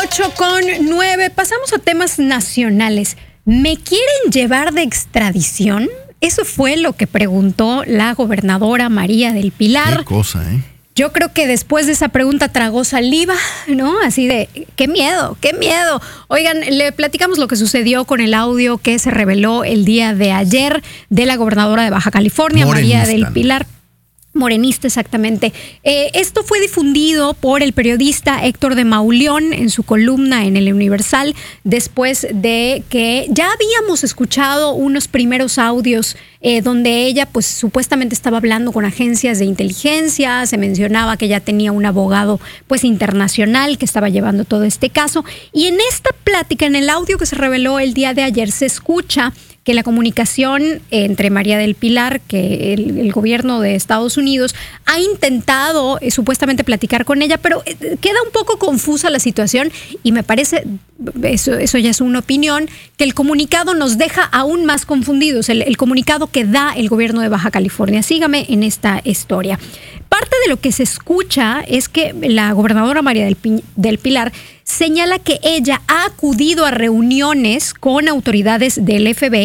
8:09. Pasamos a temas nacionales. ¿Me quieren llevar de extradición? Eso fue lo que preguntó la gobernadora María del Pilar. Qué cosa, ¿eh? Yo creo que después de esa pregunta tragó saliva, ¿no? Así de, qué miedo, qué miedo. Oigan, le platicamos lo que sucedió con el audio que se reveló el día de ayer de la gobernadora de Baja California, María del Pilar. Morenista, exactamente. Esto fue difundido por el periodista Héctor de Mauleón en su columna en El Universal, después de que ya habíamos escuchado unos primeros audios donde ella pues supuestamente estaba hablando con agencias de inteligencia. Se mencionaba que ya tenía un abogado pues internacional que estaba llevando todo este caso, y en esta plática, en el audio que se reveló el día de ayer, se escucha que la comunicación entre María del Pilar, que el gobierno de Estados Unidos ha intentado supuestamente platicar con ella, pero queda un poco confusa la situación, y me parece, eso ya es una opinión, que el comunicado nos deja aún más confundidos, el comunicado que da el gobierno de Baja California. Sígame en esta historia. Parte de lo que se escucha es que la gobernadora María del Pilar señala que ella ha acudido a reuniones con autoridades del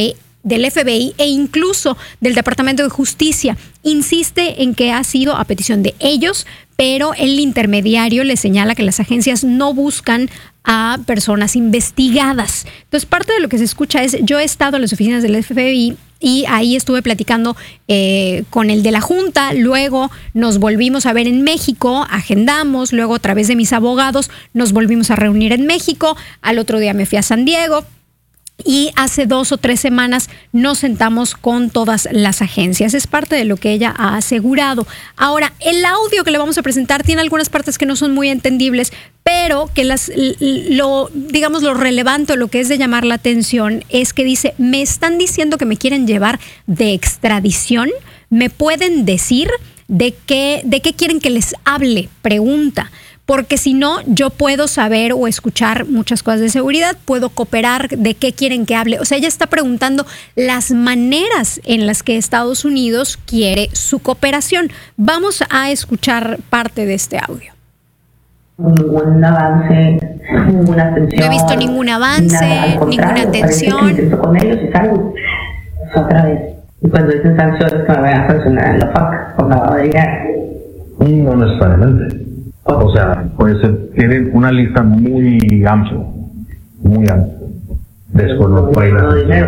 FBI e incluso del Departamento de Justicia. Insiste en que ha sido a petición de ellos, pero el intermediario le señala que las agencias no buscan a personas investigadas. Entonces, parte de lo que se escucha es: yo he estado en las oficinas del FBI y ahí estuve platicando con el de la Junta, luego nos volvimos a ver en México, agendamos, luego a través de mis abogados nos volvimos a reunir en México, al otro día me fui a San Diego, y hace 2 o 3 semanas nos sentamos con todas las agencias. Es parte de lo que ella ha asegurado. Ahora, el audio que le vamos a presentar tiene algunas partes que no son muy entendibles, pero que lo relevante, lo que es de llamar la atención, es que dice: me están diciendo que me quieren llevar de extradición. ¿Me pueden decir de qué quieren que les hable? Pregunta. Porque si no, yo puedo saber o escuchar muchas cosas de seguridad, puedo cooperar, de qué quieren que hable. O sea, ella está preguntando las maneras en las que Estados Unidos quiere su cooperación. Vamos a escuchar parte de este audio. Ningún avance, ninguna atención. No he visto ningún avance, ninguna atención. Con ellos y salgo otra vez. Y cuando dicen sanciones, que me vayan a sancionar en la FAC por lavado de dinero. No necesariamente. O sea, pues tienen una lista muy amplia, muy amplia. Desconozco ahí las sanciones.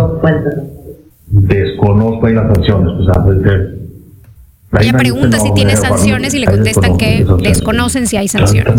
Desconozco ahí las sanciones. O sea, pues ella pregunta si tiene sanciones y le contestan que desconocen si hay sanciones.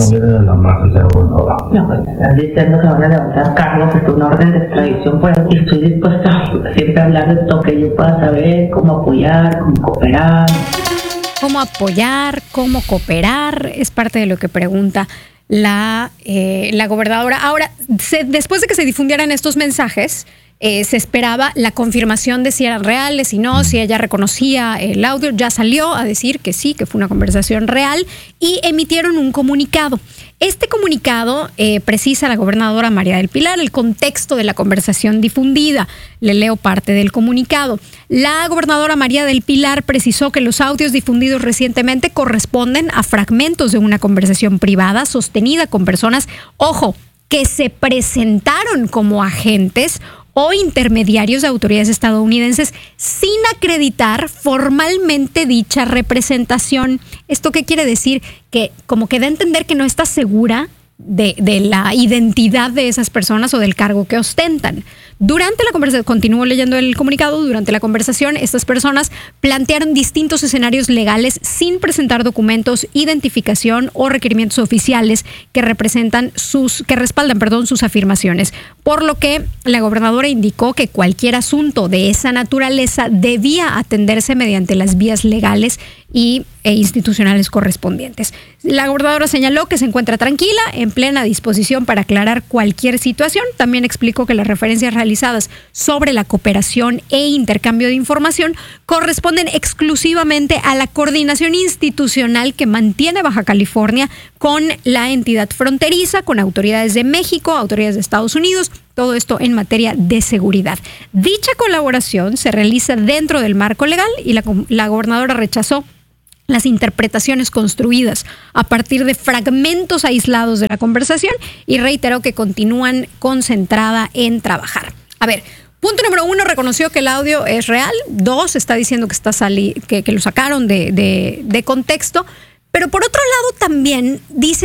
No, pues están diciendo que van a levantar cargos, es una orden de extradición, pues, y estoy dispuesta a siempre hablar de lo que yo pueda saber, cómo apoyar, cómo cooperar. Cómo apoyar, cómo cooperar, es parte de lo que pregunta la gobernadora. Ahora, después de que se difundieran estos mensajes, se esperaba la confirmación de si eran reales, si no, si ella reconocía el audio. Ya salió a decir que sí, que fue una conversación real, y emitieron un comunicado. Este comunicado precisa a la gobernadora María del Pilar el contexto de la conversación difundida. Le leo parte del comunicado. La gobernadora María del Pilar precisó que los audios difundidos recientemente corresponden a fragmentos de una conversación privada sostenida con personas, ojo, que se presentaron como agentes o intermediarios de autoridades estadounidenses sin acreditar formalmente dicha representación. ¿Esto qué quiere decir? Que como que da a entender que no está segura de la identidad de esas personas o del cargo que ostentan. Durante la conversación, continúo leyendo el comunicado, durante la conversación estas personas plantearon distintos escenarios legales sin presentar documentos, identificación o requerimientos oficiales que respaldan sus afirmaciones. Por lo que la gobernadora indicó que cualquier asunto de esa naturaleza debía atenderse mediante las vías legales e institucionales correspondientes. La gobernadora señaló que se encuentra tranquila, en plena disposición para aclarar cualquier situación. También explicó que las referencias realizadas sobre la cooperación e intercambio de información corresponden exclusivamente a la coordinación institucional que mantiene Baja California con la entidad fronteriza, con autoridades de México, autoridades de Estados Unidos, todo esto en materia de seguridad. Dicha colaboración se realiza dentro del marco legal y la gobernadora rechazó las interpretaciones construidas a partir de fragmentos aislados de la conversación y reiteró que continúan concentrada en trabajar. A ver, punto número 1, reconoció que el audio es real. 2, está diciendo que lo sacaron de contexto. Pero por otro lado también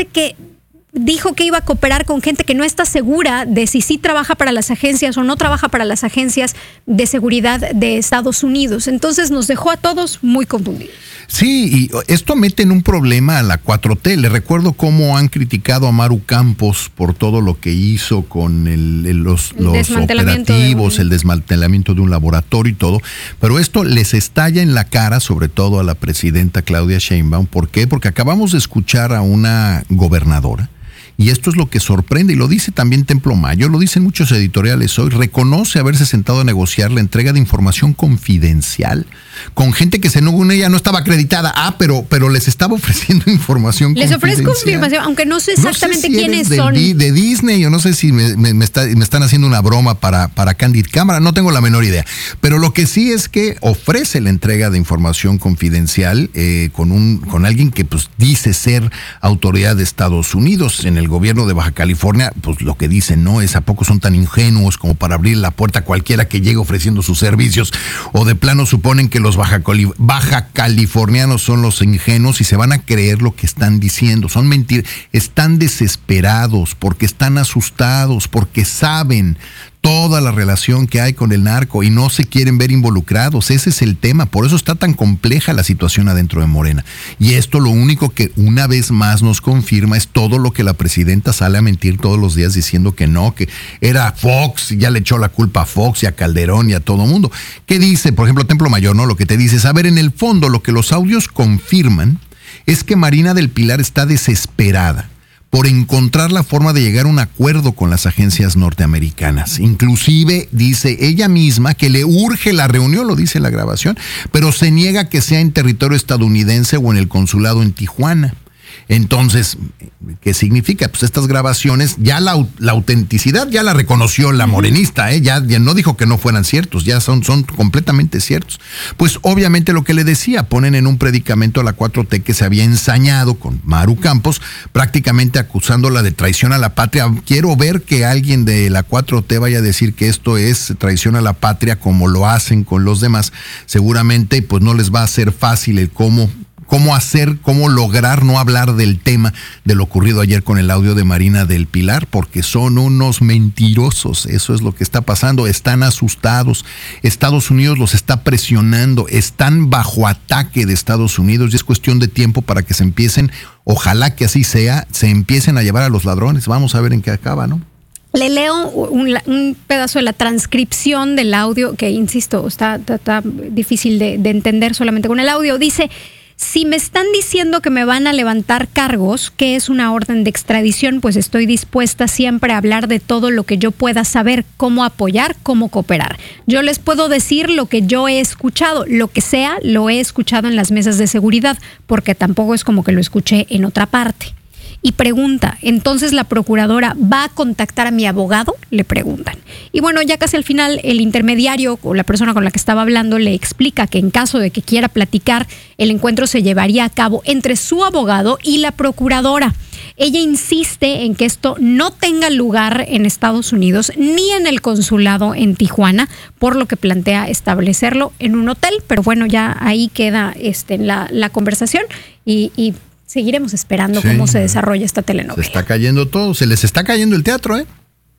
dijo que iba a cooperar con gente que no está segura de si sí trabaja para las agencias o no trabaja para las agencias de seguridad de Estados Unidos. Entonces nos dejó a todos muy confundidos. Sí, y esto mete en un problema a la 4T. Le recuerdo cómo han criticado a Maru Campos por todo lo que hizo con los operativos, el desmantelamiento de un laboratorio y todo. Pero esto les estalla en la cara, sobre todo a la presidenta Claudia Sheinbaum. ¿Por qué? Porque acabamos de escuchar a una gobernadora. Y esto es lo que sorprende, y lo dice también Templo Mayo, lo dicen muchos editoriales hoy, reconoce haberse sentado a negociar la entrega de información confidencial con gente que según ella no estaba acreditada. Pero les estaba ofreciendo información confidencial. Les ofrezco información, aunque no sé exactamente quiénes son. De Disney, o no sé si me están haciendo una broma para Candid Cámara, no tengo la menor idea. Pero lo que sí es que ofrece la entrega de información confidencial con alguien que pues dice ser autoridad de Estados Unidos. En el gobierno de Baja California, pues lo que dicen no es, ¿a poco son tan ingenuos como para abrir la puerta a cualquiera que llegue ofreciendo sus servicios? O de plano suponen que los baja californianos son los ingenuos y se van a creer lo que están diciendo. Son mentiras. Están desesperados porque están asustados, porque saben toda la relación que hay con el narco y no se quieren ver involucrados. Ese es el tema. Por eso está tan compleja la situación adentro de Morena. Y esto lo único que una vez más nos confirma es todo lo que la presidenta sale a mentir todos los días diciendo que no, que era Fox, ya le echó la culpa a Fox y a Calderón y a todo mundo. ¿Qué dice? Por ejemplo, Templo Mayor, ¿no? Lo que te dice es, a ver, en el fondo lo que los audios confirman es que Marina del Pilar está desesperada por encontrar la forma de llegar a un acuerdo con las agencias norteamericanas. Inclusive dice ella misma que le urge la reunión, lo dice en la grabación, pero se niega que sea en territorio estadounidense o en el consulado en Tijuana. Entonces, ¿qué significa? Pues estas grabaciones, ya la autenticidad ya la reconoció la morenista, ya no dijo que no fueran ciertos, ya son completamente ciertos. Pues obviamente lo que le decía, ponen en un predicamento a la 4T que se había ensañado con Maru Campos, prácticamente acusándola de traición a la patria. Quiero ver que alguien de la 4T vaya a decir que esto es traición a la patria como lo hacen con los demás. Seguramente pues no les va a ser fácil el cómo lograr no hablar del tema de lo ocurrido ayer con el audio de Marina del Pilar, porque son unos mentirosos. Eso es lo que está pasando. Están asustados. Estados Unidos los está presionando. Están bajo ataque de Estados Unidos y es cuestión de tiempo para que se empiecen, ojalá que así sea, se empiecen a llevar a los ladrones. Vamos a ver en qué acaba, ¿no? Le leo un pedazo de la transcripción del audio que, insisto, está difícil de entender solamente con el audio. Dice: si me están diciendo que me van a levantar cargos, que es una orden de extradición, pues estoy dispuesta siempre a hablar de todo lo que yo pueda saber, cómo apoyar, cómo cooperar. Yo les puedo decir lo que yo he escuchado, lo que sea, lo he escuchado en las mesas de seguridad, porque tampoco es como que lo escuché en otra parte. Y pregunta, entonces la procuradora va a contactar a mi abogado, le preguntan. Y bueno, ya casi al final el intermediario o la persona con la que estaba hablando le explica que en caso de que quiera platicar, el encuentro se llevaría a cabo entre su abogado y la procuradora. Ella insiste en que esto no tenga lugar en Estados Unidos ni en el consulado en Tijuana, por lo que plantea establecerlo en un hotel. Pero bueno, ya ahí queda la conversación y seguiremos esperando cómo se desarrolla esta telenovela. Se está cayendo todo, se les está cayendo el teatro, ¿eh?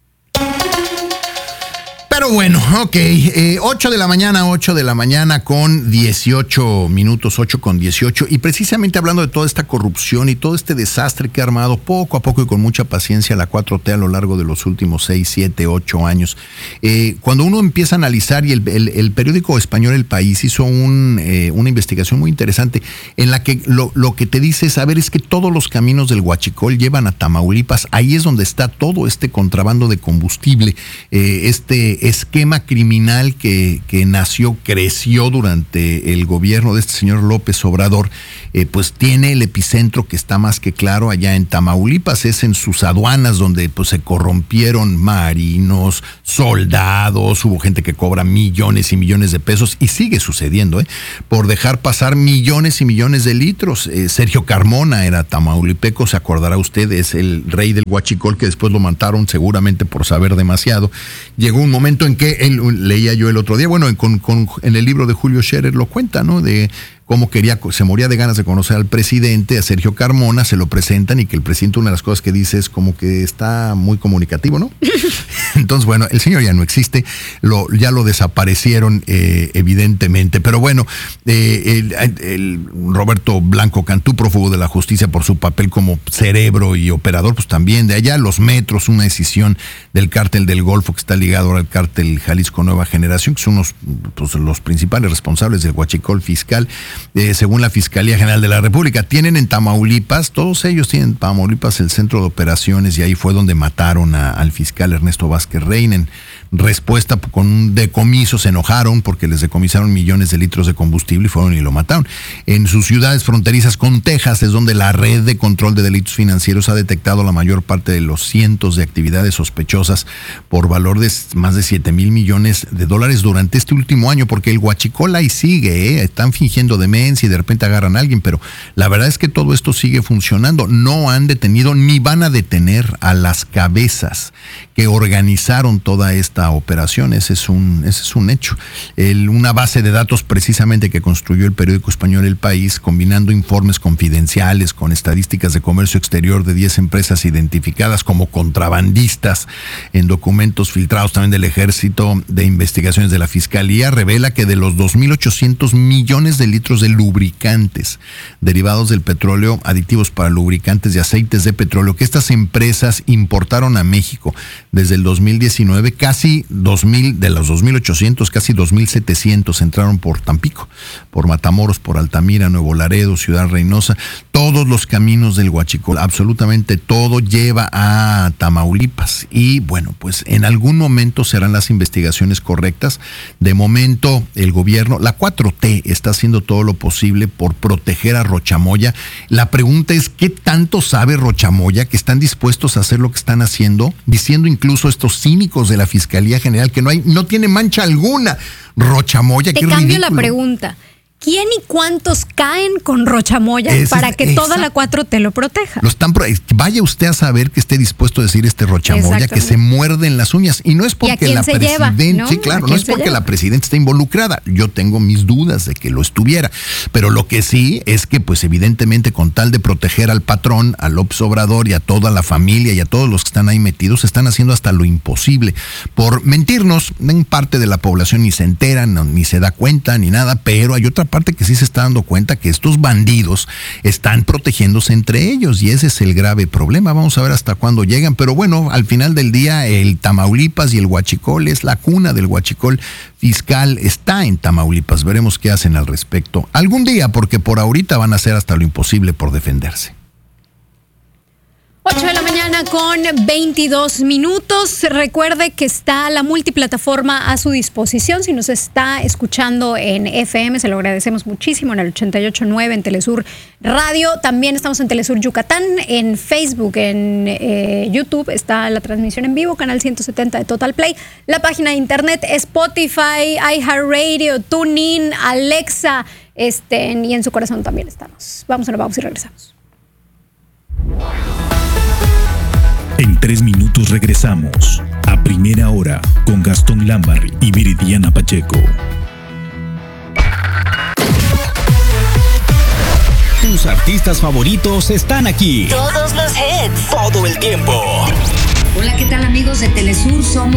Pero bueno, ok, 8 de la mañana con 18 minutos, 8 con 18, y precisamente hablando de toda esta corrupción y todo este desastre que ha armado poco a poco y con mucha paciencia la 4T a lo largo de los últimos 6, 7, 8 años, cuando uno empieza a analizar, y el periódico español El País hizo una investigación muy interesante en la que lo que te dice es, a ver, es que todos los caminos del Huachicol llevan a Tamaulipas, ahí es donde está todo este contrabando de combustible, este esquema criminal que creció durante el gobierno de este señor López Obrador, pues tiene el epicentro, que está más que claro, allá en Tamaulipas. Es en sus aduanas donde pues se corrompieron marinos, soldados, hubo gente que cobra millones y millones de pesos, y sigue sucediendo, por dejar pasar millones y millones de litros. Sergio Carmona era tamaulipeco, se acordará usted, es el rey del huachicol, que después lo mataron seguramente por saber demasiado. Llegó un momento en que leía yo el otro día, bueno, en el libro de Julio Scherer lo cuenta, ¿no? De cómo se moría de ganas de conocer al presidente, a Sergio Carmona, se lo presentan, y que el presidente, una de las cosas que dice es como que está muy comunicativo, ¿no? Entonces, bueno, el señor ya no existe, ya lo desaparecieron, evidentemente, pero bueno, el Roberto Blanco Cantú, prófugo de la justicia por su papel como cerebro y operador, pues también de allá. Los Metros, una decisión del cártel del Golfo que está ligado ahora al cártel Jalisco Nueva Generación, que son los principales responsables del huachicol fiscal. Según la Fiscalía General de la República, tienen en Tamaulipas, todos ellos tienen en Tamaulipas el centro de operaciones, y ahí fue donde mataron al fiscal Ernesto Vázquez Reina. En respuesta, con un decomiso, se enojaron porque les decomisaron millones de litros de combustible y fueron y lo mataron. En sus ciudades fronterizas con Texas es donde la red de control de delitos financieros ha detectado la mayor parte de los cientos de actividades sospechosas por valor de más de $7,000 millones durante este último año, porque el huachicol ahí sigue, están fingiendo demencia y de repente agarran a alguien, pero la verdad es que todo esto sigue funcionando. No han detenido ni van a detener a las cabezas que organizaron toda esta operación. Ese es un hecho. Una base de datos precisamente que construyó el periódico español El País, combinando informes confidenciales con estadísticas de comercio exterior de 10 empresas identificadas como contrabandistas en documentos filtrados también del Ejército, de investigaciones de la Fiscalía, revela que de los 2.800 millones de litros de lubricantes derivados del petróleo, aditivos para lubricantes y aceites de petróleo que estas empresas importaron a México desde el 2019, casi 2.000 de los 2.800, casi 2.700 entraron por Tampico, por Matamoros, por Altamira, Nuevo Laredo, Ciudad Reynosa. Todos los caminos del huachicol, absolutamente todo lleva a Tamaulipas, y bueno, pues en algún momento serán las investigaciones correctas. De momento el gobierno, la 4T, está haciendo todo lo posible por proteger a Rochamoya. La pregunta es, ¿qué tanto sabe Rochamoya que están dispuestos a hacer lo que están haciendo? Diciendo incluso estos cínicos de la Fiscalía General que no tiene mancha alguna. Rochamoya, qué ridículo. Te cambio la pregunta. ¿Quién y cuántos caen con Rochamoya para que toda la 4T lo proteja? Vaya usted a saber que esté dispuesto a decir Rochamoya que se muerde en las uñas. Y no es porque la presidenta, sí, claro, no es porque la presidenta esté involucrada. Yo tengo mis dudas de que lo estuviera. Pero lo que sí es que, pues evidentemente, con tal de proteger al patrón, a López Obrador y a toda la familia y a todos los que están ahí metidos, están haciendo hasta lo imposible por mentirnos. En parte de la población ni se entera, ni se da cuenta, ni nada, pero hay otra parte que sí se está dando cuenta que estos bandidos están protegiéndose entre ellos, y ese es el grave problema. Vamos a ver hasta cuándo llegan, pero bueno, al final del día el Tamaulipas y el huachicol es la cuna del huachicol fiscal, está en Tamaulipas. Veremos qué hacen al respecto algún día, porque por ahorita van a hacer hasta lo imposible por defenderse. 8 de la mañana con 22 minutos. Recuerde que está la multiplataforma a su disposición. Si nos está escuchando en FM, se lo agradecemos muchísimo, en el 88.9 en Telesur Radio. También estamos en Telesur Yucatán, en Facebook, en YouTube está la transmisión en vivo, canal 170 de Total Play. La página de internet, Spotify, iHeartRadio, TuneIn, Alexa, y en su corazón también estamos. Vamos a una pausa y regresamos. En 3 minutos regresamos a Primera Hora con Gastón Lámbar y Viridiana Pacheco. Tus artistas favoritos están aquí. Todos los hits. Todo el tiempo. Hola, ¿qué tal amigos de Telesur? Somos